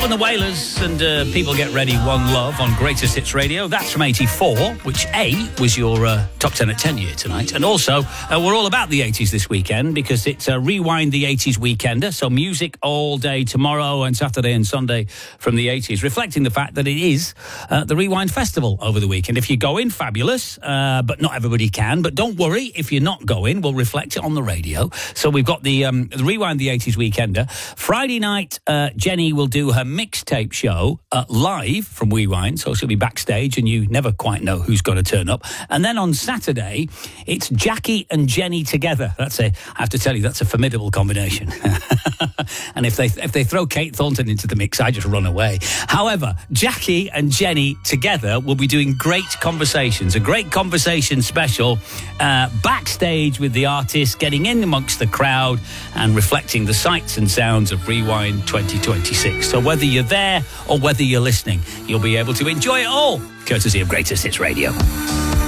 and the Wailers and People Get Ready, One Love on Greatest Hits Radio. That's from 84, which A was your top 10 at 10 year tonight. And also, we're all about the 80s this weekend because it's Rewind the 80s Weekender. So music all day tomorrow and Saturday and Sunday from the 80s, reflecting the fact that it is the Rewind Festival over the weekend. If you go in, fabulous, but not everybody can. But don't worry, if you're not going, we'll reflect it on the radio. So we've got the Rewind the 80s Weekender. Friday night, Jenny will do her mixtape show live from Rewind, so she'll be backstage and you never quite know who's going to turn up. And then on Saturday, it's Jackie and Jenny together. I have to tell you, that's a formidable combination. And if they throw Kate Thornton into the mix, I just run away. However, Jackie and Jenny together will be doing great conversations, a great conversation special, backstage with the artists, getting in amongst the crowd and reflecting the sights and sounds of Rewind 2026. So whether you're there or whether you're listening, you'll be able to enjoy it all, courtesy of Greatest Hits Radio.